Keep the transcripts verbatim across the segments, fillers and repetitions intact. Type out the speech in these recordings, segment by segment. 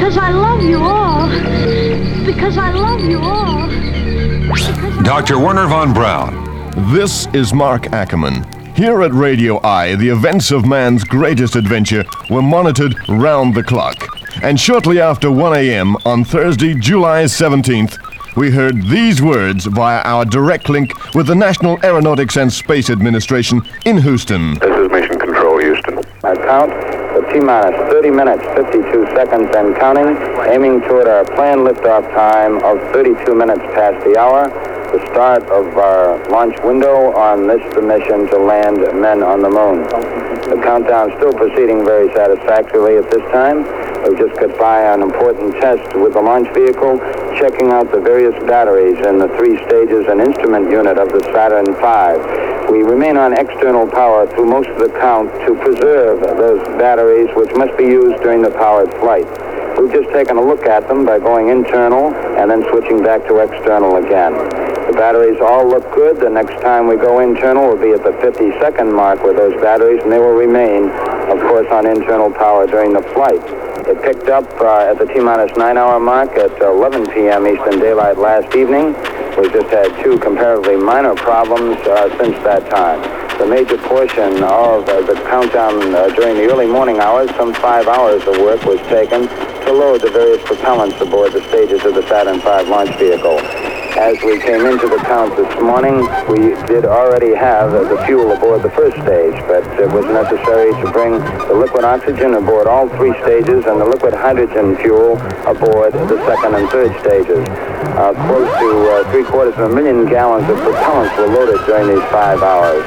Because I love you all. Because I love you all. Because Doctor Werner von Braun. This is Mark Ackerman. Here at Radio I, the events of man's greatest adventure were monitored round the clock. And shortly after one a.m. on Thursday, July seventeenth, we heard these words via our direct link with the National Aeronautics and Space Administration in Houston. This is Mission Control, Houston. I count the T-minus thirty minutes, fifty-two seconds and counting, aiming toward our planned liftoff time of thirty-two minutes past the hour, the start of our launch window on this mission to land men on the moon. The countdown still proceeding very satisfactorily at this time. We just got by an important test with the launch vehicle, checking out the various batteries in the three stages and instrument unit of the Saturn five. We remain on external power through most of the count to preserve those batteries, which must be used during the powered flight. We've just taken a look at them by going internal and then switching back to external again. The batteries all look good. The next time we go internal will be at the fifty-second mark with those batteries, and they will remain, of course, on internal power during the flight. It picked up uh, at the T-minus nine-hour mark at eleven p.m. Eastern Daylight last evening. We've just had two comparatively minor problems uh, since that time. The major portion of uh, the countdown uh, during the early morning hours, some five hours of work was taken to load the various propellants aboard the stages of the Saturn five launch vehicle. As we came into the count this morning, we did already have uh, the fuel aboard the first stage, but it was necessary to bring the liquid oxygen aboard all three stages and the liquid hydrogen fuel aboard the second and third stages. Uh, close to uh, three quarters of a million gallons of propellants were loaded during these five hours.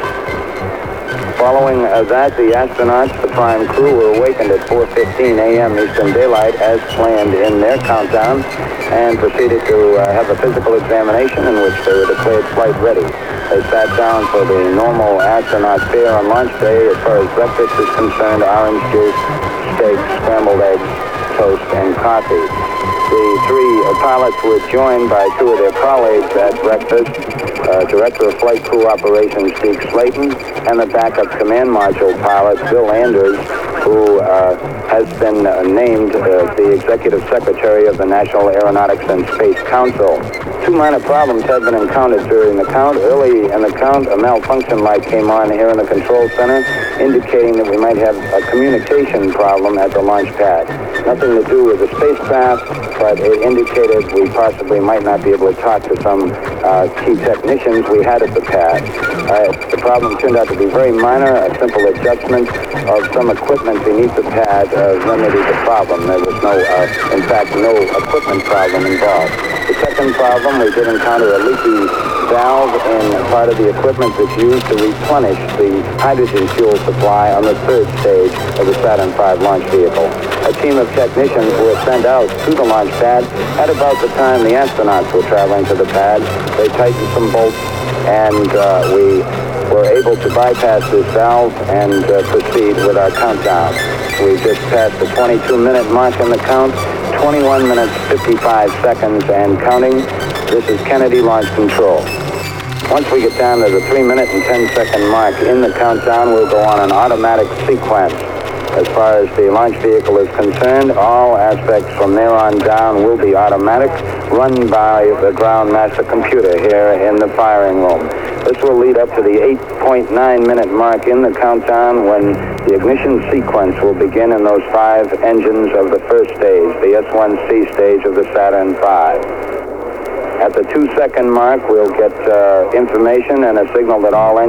Following uh, that, the astronauts, the prime crew, were awakened at four fifteen a.m. Eastern Daylight as planned in their countdown and proceeded to uh, have a physical examination in which they were declared flight ready. They sat down for the normal astronaut fare on launch day. As far as breakfast is concerned, orange juice, steak, scrambled eggs, toast, and coffee. The three uh, pilots were joined by two of their colleagues at breakfast, uh, Director of Flight Crew Operations Deke Slayton, and the backup command module pilot, Bill Anders, who uh, has been uh, named uh, the Executive Secretary of the National Aeronautics and Space Council. Two minor problems have been encountered during the count. Early in the count, a malfunction light came on here in the control center, indicating that we might have a communication problem at the launch pad. Nothing to do with the spacecraft, but it indicated we possibly might not be able to talk to some uh, key technicians we had at the pad. Uh, the problem turned out to be very minor. A simple adjustment of some equipment beneath the pad uh, remedied the problem. There was no, uh, in fact, no equipment problem involved. The second problem, we did encounter a leaky valve in part of the equipment that's used to replenish the hydrogen fuel supply on the third stage of the Saturn five launch vehicle. A team of technicians were sent out to the launch pad at about the time the astronauts were traveling to the pad. They tightened some bolts, and uh, we were able to bypass this valve and uh, proceed with our countdown. We just passed the twenty-two minute mark in the count, twenty-one minutes, fifty-five seconds and counting. This is Kennedy Launch Control. Once we get down to the three minute and ten second mark in the countdown, we'll go on an automatic sequence. As far as the launch vehicle is concerned, all aspects from there on down will be automatic, run by the ground master computer here in the firing room. This will lead up to the eight point nine minute mark in the countdown when the ignition sequence will begin in those five engines of the first stage, the S one C stage of the Saturn five. At the two second mark, we'll get uh, information and a signal that all engines